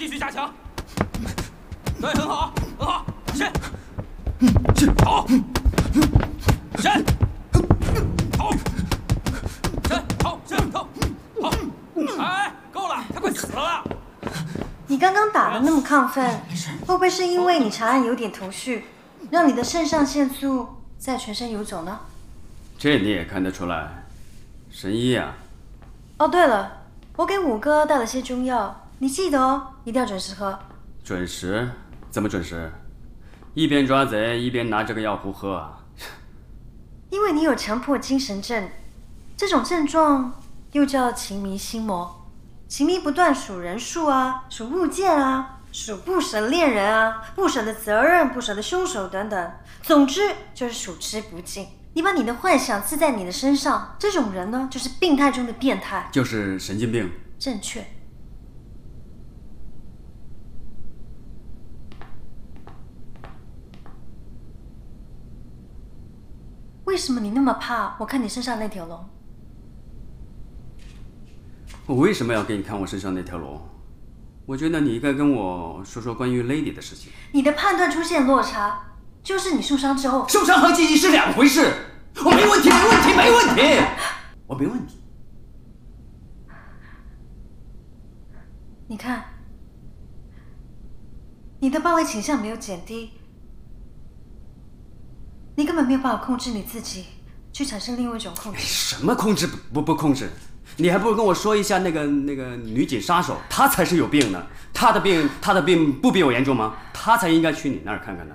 继续加强。对，很好，很好，伸， 是， 好，伸，好，伸，好，伸，好，好，哎，够了，他快死了。 你刚刚打得那么亢奋，会不会是因为你长按有点头绪，让你的肾上腺素在全身游走呢？ 这你也看得出来，神医啊！ 哦，对了，我给五哥带了些中药，你记得哦，一定要准时喝。 准时？怎么准时？一边抓贼一边拿这个药壶喝啊？ 因为你有强迫精神症，这种症状又叫情迷心魔。情迷不断数人数啊，数物件啊，数不舍恋人啊，不舍的责任，不舍的凶手等等，总之就是数之不尽。你把你的幻想刺在你的身上，这种人呢，就是病态中的变态， 就是神经病。 正确。为什么你那么怕我看你身上那条龙？ 我为什么要给你看我身上那条龙？我觉得你应该跟我说说关于 Lady 的事情。 你的判断出现落差，就是你受伤之后。 受伤和记忆是两回事。我没问题，没问题，没问题，我没问题。 你看，你的暴力倾向没有减低，你根本没有办法控制你自己，去产生另外一种控制。 什么控制不控制？你还不如跟我说一下那个女警杀手，她才是有病呢。她的病不比我严重吗？她才应该去你那儿看看呢。